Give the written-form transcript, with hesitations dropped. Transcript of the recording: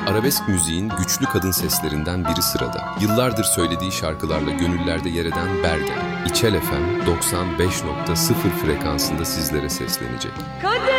Arabesk müziğin güçlü kadın seslerinden biri sırada. Yıllardır söylediği şarkılarla gönüllerde yer eden Bergen, İçel FM 95.0 frekansında sizlere seslenecek. Kader